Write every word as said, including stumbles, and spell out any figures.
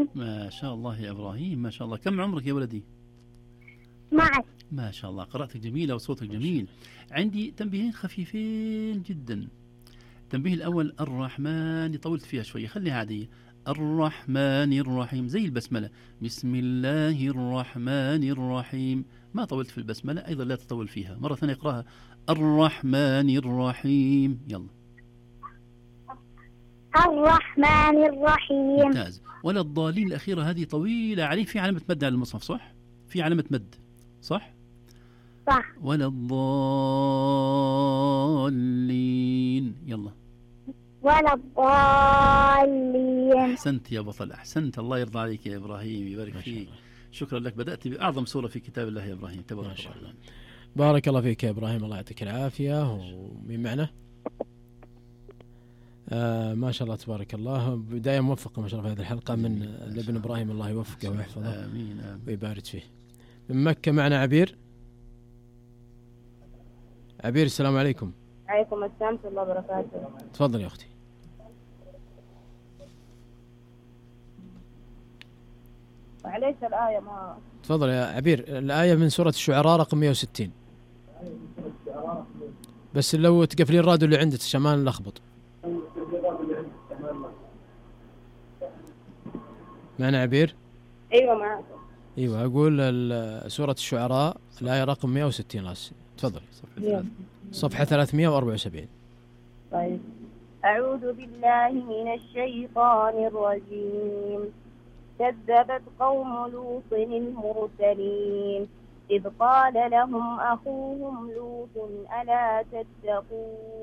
إبراهيم. ما شاء الله يا إبراهيم، ما شاء الله. كم عمرك يا ولدي؟ معك. ما شاء الله، قراءتك جميلة وصوتك جميل. عندي تنبيهين خفيفين جدا. التنبيه الأول الرحمن، طولت فيها شوية، خليها عادية. الرحمن الرحيم زي البسملة، بسم الله الرحمن الرحيم، ما طولت في البسملة، أيضا لا تطول فيها. مرة ثانية اقراها الرحمن الرحيم، يلا. الرحمن الرحيم. ممتاز. ولا الضالين الأخيرة هذه طويلة عليه، في علامة مد على المصحف صح؟ في علامة مد صح؟ صح. ولا الضالين، يلا. ولا الضالين. أحسنت يا بطل، أحسنت، الله يرضى عليك يا إبراهيم، يبارك فيك. شكرا لك، بدأت بأعظم سورة في كتاب الله يا إبراهيم، تبارك الله. بارك الله فيك يا إبراهيم، الله يعطيك العافية. ومن معنا؟ آه ما شاء الله تبارك الله، بداية موفقة ما شاء الله في هذه الحلقة من ابن إبراهيم، الله يوفقه ويحفظه آمين آمين ويبارك فيه. من مكة معنا عبير. عبير السلام عليكم. عليكم السلام ورحمة الله وبركاته. تفضل يا أختي. معليش الآية ما تفضل يا عبير. الآية من سورة الشعراء رقم مئة وستين، بس لو تقفلين الراديو اللي عندك عشان ما نلخبط. معنا عبير؟ أيوة معك. ايوه اقول سورة الشعراء الآية رقم مئة وستين راس. تفضل. صفحة ثلاثمئة وأربعة وسبعين. طيب. أعوذ بالله من الشيطان الرجيم. كذبت قوم لوط المرسلين إذ قال لهم أخوهم لوط ألا تتقون